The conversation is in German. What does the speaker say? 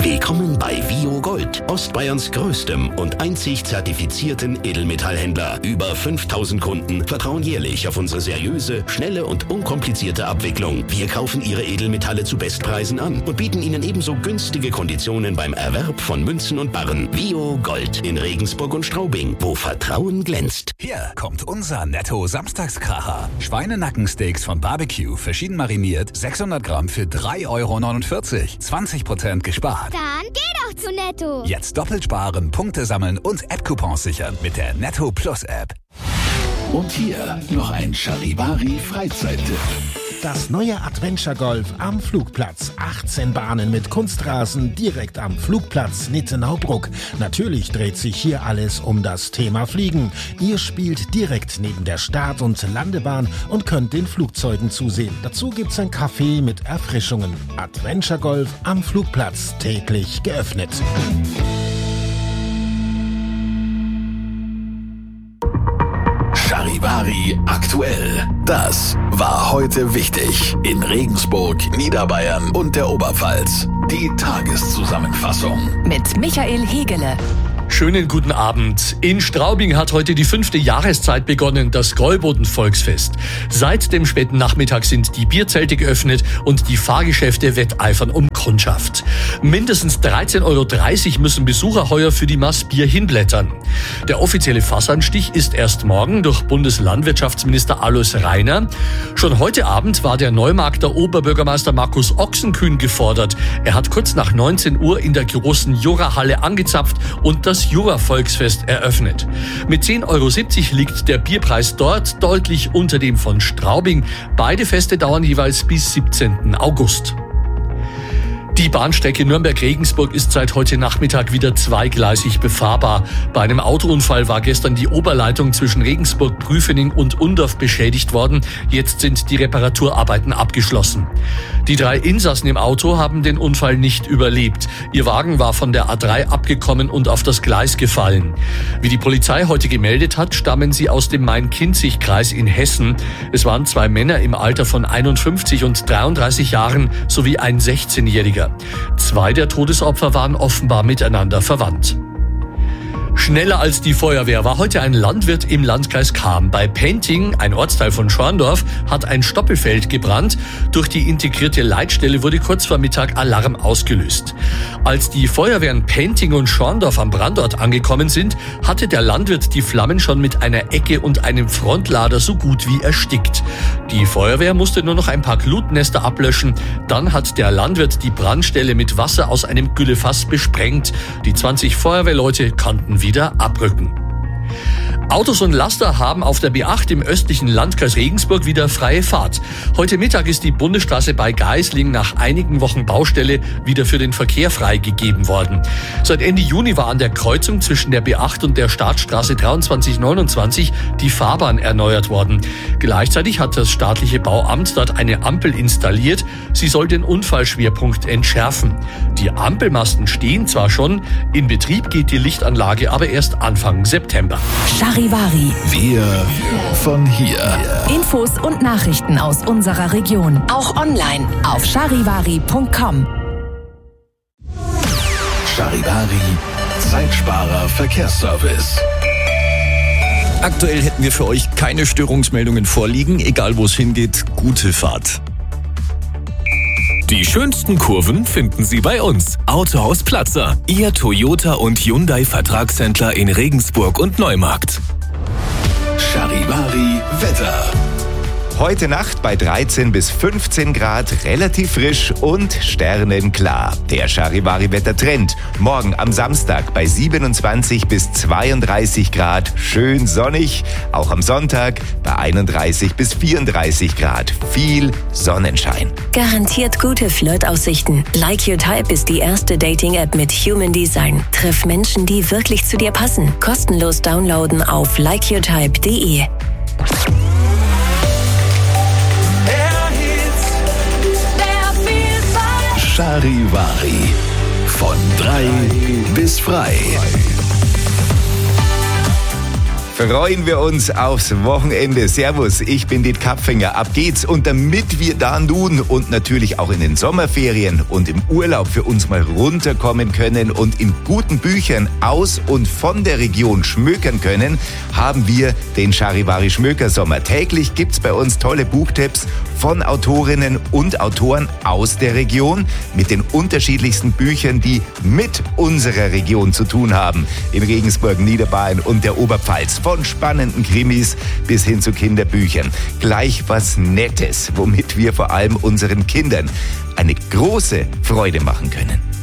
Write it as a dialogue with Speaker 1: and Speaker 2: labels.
Speaker 1: Willkommen bei Vio Gold, Ostbayerns größtem und einzig zertifizierten Edelmetallhändler. Über 5000 Kunden vertrauen jährlich auf unsere seriöse, schnelle und unkomplizierte Abwicklung. Wir kaufen Ihre Edelmetalle zu Bestpreisen an und bieten Ihnen ebenso günstige Konditionen beim Erwerb von Münzen und Barren. Vio Gold in Regensburg und Straubing, wo Vertrauen glänzt.
Speaker 2: Hier kommt unser Netto-Samstagskracher. Schweinenackensteaks von Barbecue, verschieden mariniert, 600 Gramm für 3,49 €. 20% gespart.
Speaker 3: Dann geh doch zu Netto.
Speaker 2: Jetzt doppelt sparen, Punkte sammeln und App-Coupons sichern mit der Netto Plus App.
Speaker 4: Und hier noch ein Charivari-Freizeittipp.
Speaker 5: Das neue Adventure Golf am Flugplatz. 18 Bahnen mit Kunstrasen direkt am Flugplatz Nittenau-Bruck. Natürlich dreht sich hier alles um das Thema Fliegen. Ihr spielt direkt neben der Start- und Landebahn und könnt den Flugzeugen zusehen. Dazu gibt's ein Café mit Erfrischungen. Adventure Golf am Flugplatz, täglich geöffnet.
Speaker 4: Charivari aktuell. Das war heute wichtig in Regensburg, Niederbayern und der Oberpfalz. Die Tageszusammenfassung
Speaker 6: mit Michael Hegele.
Speaker 7: Schönen guten Abend. In Straubing hat heute die 5. Jahreszeit begonnen, das Gäuboden-Volksfest. Seit dem späten Nachmittag sind die Bierzelte geöffnet und die Fahrgeschäfte wetteifern um Kundschaft. Mindestens 13,30 € müssen Besucher heuer für die Maß Bier hinblättern. Der offizielle Fassanstich ist erst morgen durch Bundeslandwirtschaftsminister Alois Rainer. Schon heute Abend war der Neumarkter Oberbürgermeister Markus Ochsenkühn gefordert. Er hat kurz nach 19 Uhr in der großen Jura-Halle angezapft und das Jura-Volksfest eröffnet. Mit 10,70 € liegt der Bierpreis dort deutlich unter dem von Straubing. Beide Feste dauern jeweils bis 17. August. Die Bahnstrecke Nürnberg-Regensburg ist seit heute Nachmittag wieder zweigleisig befahrbar. Bei einem Autounfall war gestern die Oberleitung zwischen Regensburg, Prüfening und Undorf beschädigt worden. Jetzt sind die Reparaturarbeiten abgeschlossen. Die 3 Insassen im Auto haben den Unfall nicht überlebt. Ihr Wagen war von der A3 abgekommen und auf das Gleis gefallen. Wie die Polizei heute gemeldet hat, stammen sie aus dem Main-Kinzig-Kreis in Hessen. Es waren 2 Männer im Alter von 51 und 33 Jahren sowie ein 16-Jähriger. 2 der Todesopfer waren offenbar miteinander verwandt. Schneller als die Feuerwehr war heute ein Landwirt im Landkreis Cham. Bei Penting, ein Ortsteil von Schorndorf, hat ein Stoppelfeld gebrannt. Durch die integrierte Leitstelle wurde kurz vor Mittag Alarm ausgelöst. Als die Feuerwehren Penting und Schorndorf am Brandort angekommen sind, hatte der Landwirt die Flammen schon mit einer Ecke und einem Frontlader so gut wie erstickt. Die Feuerwehr musste nur noch ein paar Glutnester ablöschen. Dann hat der Landwirt die Brandstelle mit Wasser aus einem Güllefass besprengt. Die 20 Feuerwehrleute konnten wieder abrücken. Autos und Laster haben auf der B8 im östlichen Landkreis Regensburg wieder freie Fahrt. Heute Mittag ist die Bundesstraße bei Geisling nach einigen Wochen Baustelle wieder für den Verkehr freigegeben worden. Seit Ende Juni war an der Kreuzung zwischen der B8 und der Startstraße 2329 die Fahrbahn erneuert worden. Gleichzeitig hat das staatliche Bauamt dort eine Ampel installiert. Sie soll den Unfallschwerpunkt entschärfen. Die Ampelmasten stehen zwar schon, in Betrieb geht die Lichtanlage aber erst Anfang September.
Speaker 6: Charivari.
Speaker 4: Wir von hier.
Speaker 6: Infos und Nachrichten aus unserer Region. Auch online auf charivari.com.
Speaker 4: Charivari, Zeitsparer Verkehrsservice.
Speaker 8: Aktuell hätten wir für euch keine Störungsmeldungen vorliegen. Egal wo es hingeht, gute Fahrt.
Speaker 9: Die schönsten Kurven finden Sie bei uns. Autohaus Platzer, Ihr Toyota und Hyundai Vertragshändler in Regensburg und Neumarkt.
Speaker 4: Charivari Wetter.
Speaker 10: Heute Nacht bei 13 bis 15 Grad, relativ frisch und sternenklar. Der Charivari-Wettertrend. Morgen am Samstag bei 27 bis 32 Grad, schön sonnig. Auch am Sonntag bei 31 bis 34 Grad, viel Sonnenschein.
Speaker 11: Garantiert gute Flirtaussichten. Like Your Type ist die erste Dating-App mit Human Design. Triff Menschen, die wirklich zu dir passen. Kostenlos downloaden auf likeyourtype.de.
Speaker 4: Charivari. Von 3 bis frei.
Speaker 10: freuen wir uns aufs Wochenende. Servus, ich bin Diet Kapfinger. Ab geht's. Und damit wir da nun und natürlich auch in den Sommerferien und im Urlaub für uns mal runterkommen können und in guten Büchern aus und von der Region schmökern können, haben wir den Charivari Schmökersommer. Täglich gibt's bei uns tolle Buchtipps von Autorinnen und Autoren aus der Region mit den unterschiedlichsten Büchern, die mit unserer Region zu tun haben. In Regensburg, Niederbayern und der Oberpfalz. Von spannenden Krimis bis hin zu Kinderbüchern. Gleich was Nettes, womit wir vor allem unseren Kindern eine große Freude machen können.